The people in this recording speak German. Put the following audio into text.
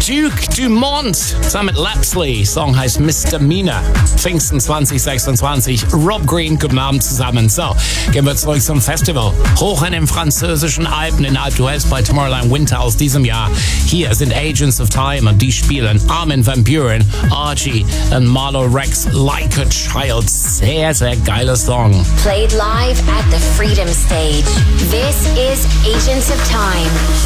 Duke Dumont zusammen mit Lapsley. Song heißt Misdemeanor. Pfingsten 2026. Rob Green, guten Abend zusammen. So, gehen wir zurück zum Festival. Hoch in den französischen Alpen in Alpe d'Huez bei Tomorrowland Winter aus diesem Jahr. Hier sind Agents of Time und die spielen Armin van Buuren, Archie und Marlo Rex, Like a Child. Sehr, sehr geiler Song. Played live at the Freedom Stage. This is Agents of Time.